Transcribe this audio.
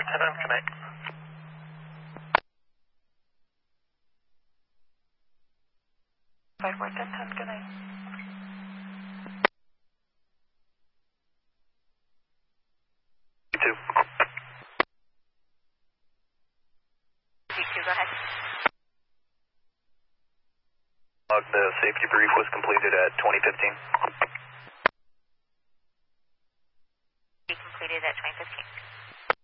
10 on connect. Five more 10 good night. You too. You go ahead. The safety brief was completed at 2015. Be completed at 2015.